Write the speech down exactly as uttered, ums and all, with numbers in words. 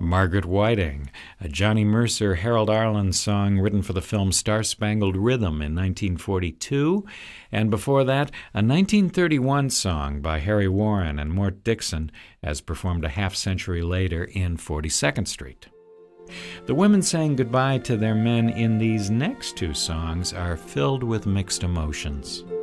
Margaret Whiting, a Johnny Mercer, Harold Arlen song written for the film Star-Spangled Rhythm in nineteen forty-two, and before that, a nineteen thirty-one song by Harry Warren and Mort Dixon, as performed a half-century later in forty-second Street. The women saying goodbye to their men in these next two songs are filled with mixed emotions.